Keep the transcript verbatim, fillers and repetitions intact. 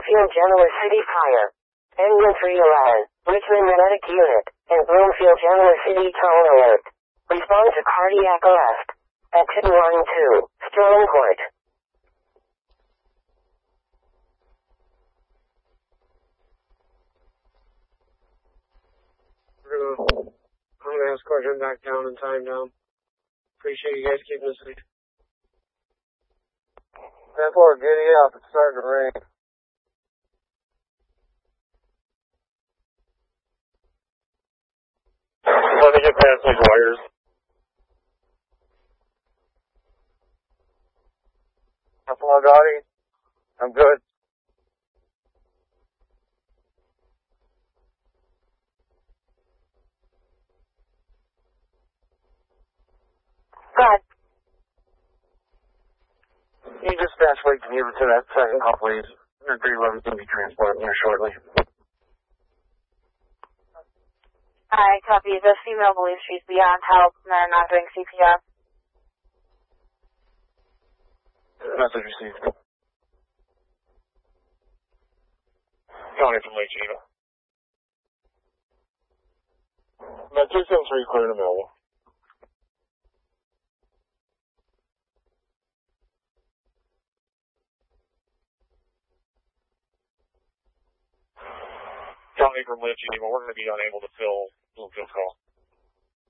Bloomfield Genoa City Fire. Engine three eleven, Richmond Medic Unit, and Bloomfield Genoa City Toll Alert. Respond to cardiac arrest. At two one two, Sterling Court. We're gonna, I'm gonna escort him back down and tie him down. Appreciate you guys keeping us safe. ten four, giddy up. It's starting to rain. Let me get past these wires. Buffalo Dottie, I'm good. God. You just fast wait to give it to that second call, please. three eleven can be transported here shortly. Hi, copy. This female believes she's beyond help and they're not doing C P R. Message received. County from Lake Geneva. Met two seven three, clear to Millwall. County from Lake Geneva. We're going to be unable to fill Bloomfield call.